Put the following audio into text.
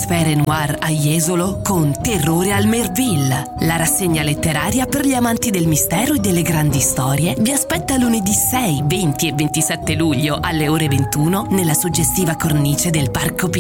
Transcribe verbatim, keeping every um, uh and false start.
atmosfere noir a Jesolo con Terrore al Merville. La rassegna letteraria per gli amanti del mistero e delle grandi storie vi aspetta lunedì sei, venti e ventisette luglio alle ore ventuno nella suggestiva cornice del Parco Pineta.